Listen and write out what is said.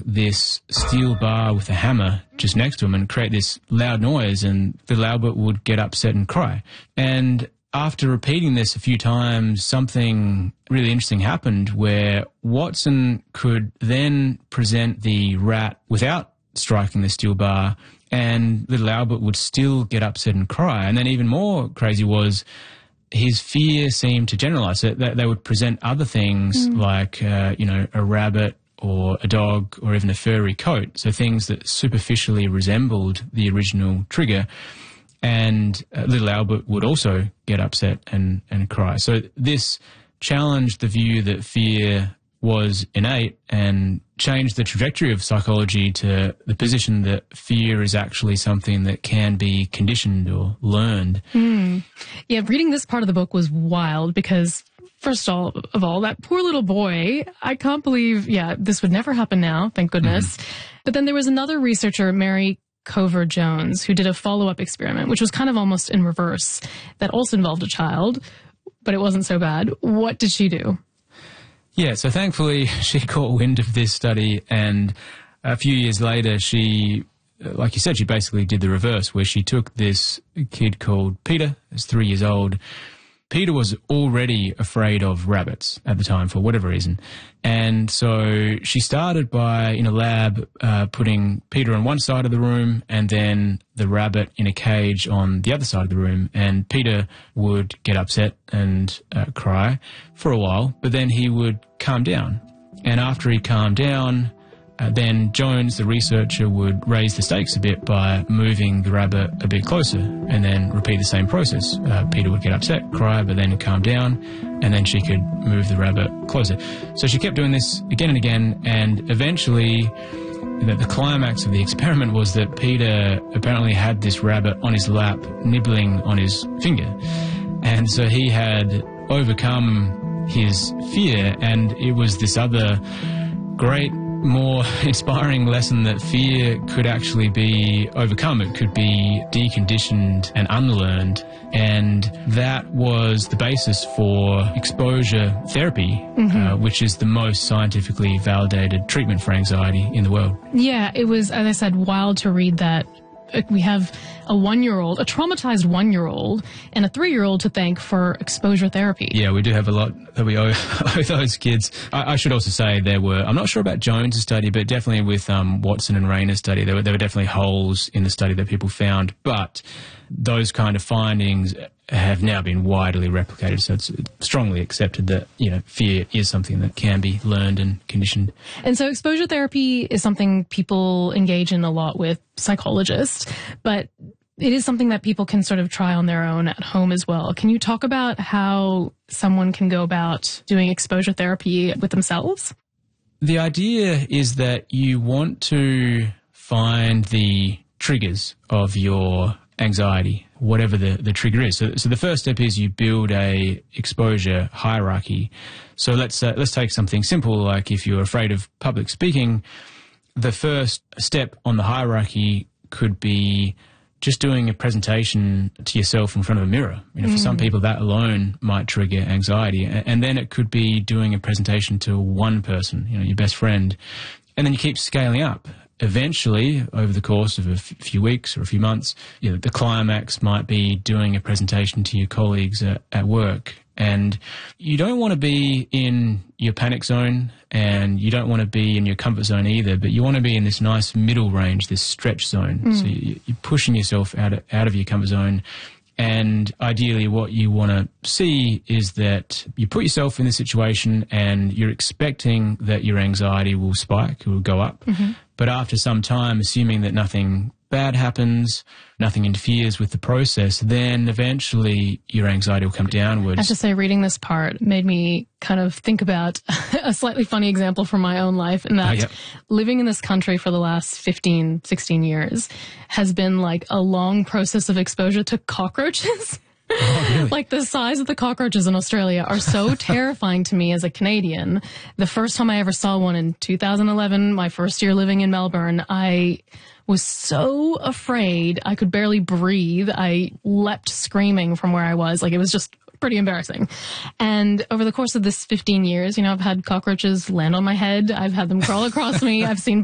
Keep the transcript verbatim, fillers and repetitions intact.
this steel bar with a hammer just next to him and create this loud noise, and little Albert would get upset and cry. And after repeating this a few times, something really interesting happened where Watson could then present the rat without striking the steel bar, and little Albert would still get upset and cry. And then even more crazy was his fear seemed to generalise. So that they would present other things mm. like, uh, you know, a rabbit or a dog or even a furry coat, so things that superficially resembled the original trigger. And uh, little Albert would also get upset and, and cry. So this challenged the view that fear was innate and changed the trajectory of psychology to the position that fear is actually something that can be conditioned or learned. Mm. Yeah, reading this part of the book was wild because, first of all, of all, that poor little boy, I can't believe, yeah, this would never happen now, thank goodness. Mm. But then there was another researcher, Mary Cover Jones, who did a follow-up experiment, which was kind of almost in reverse, that also involved a child, but it wasn't so bad. What did she do? Yeah, so thankfully she caught wind of this study, and a few years later she, like you said, she basically did the reverse, where she took this kid called Peter, who's three years old. Peter was already afraid of rabbits at the time for whatever reason. And so she started by, in a lab, uh, putting Peter on one side of the room and then the rabbit in a cage on the other side of the room. And Peter would get upset and uh, cry for a while, but then he would calm down. And after he calmed down, Uh, then Jones, the researcher, would raise the stakes a bit by moving the rabbit a bit closer and then repeat the same process. Uh, Peter would get upset, cry, but then calm down, and then she could move the rabbit closer. So she kept doing this again and again, and eventually the, the climax of the experiment was that Peter apparently had this rabbit on his lap, nibbling on his finger. And so he had overcome his fear, and it was this other great, more inspiring lesson that fear could actually be overcome. It could be deconditioned and unlearned. And that was the basis for exposure therapy, mm-hmm. uh, which is the most scientifically validated treatment for anxiety in the world. Yeah, it was, as I said, wild to read that. We have a one-year-old, a traumatized one-year-old, and a three-year-old to thank for exposure therapy. Yeah, we do have a lot that we owe, owe those kids. I, I should also say there were, I'm not sure about Jones' study, but definitely with um, Watson and Rayner's study, there were, there were definitely holes in the study that people found. But those kind of findings have now been widely replicated, so it's strongly accepted that, you know, fear is something that can be learned and conditioned. And so exposure therapy is something people engage in a lot with psychologists, but it is something that people can sort of try on their own at home as well. Can you talk about how someone can go about doing exposure therapy with themselves? The idea is that you want to find the triggers of your anxiety, whatever the, the trigger is. So, so the first step is you build a exposure hierarchy. So let's uh, let's take something simple, like if you're afraid of public speaking, the first step on the hierarchy could be just doing a presentation to yourself in front of a mirror. You know, for mm. some people, that alone might trigger anxiety. And then it could be doing a presentation to one person, you know, your best friend. And then you keep scaling up. Eventually, over the course of a f- few weeks or a few months, you know, the climax might be doing a presentation to your colleagues at, at work. And you don't want to be in your panic zone, and you don't want to be in your comfort zone either, but you want to be in this nice middle range, this stretch zone. Mm. So you, you're pushing yourself out of, out of your comfort zone. And ideally what you want to see is that you put yourself in this situation and you're expecting that your anxiety will spike, it will go up. Mm-hmm. But after some time, assuming that nothing bad happens, nothing interferes with the process, then eventually your anxiety will come downwards. I have to say, reading this part made me kind of think about a slightly funny example from my own life, in that oh, yep. living in this country for the last fifteen, sixteen years has been like a long process of exposure to cockroaches. Oh, really? Like, the size of the cockroaches in Australia are so terrifying to me as a Canadian. The first time I ever saw one in two thousand eleven, my first year living in Melbourne, I was so afraid I could barely breathe. I leapt screaming from where I was. Like, it was just pretty embarrassing. And over the course of this fifteen years, you know, I've had cockroaches land on my head. I've had them crawl across me. I've seen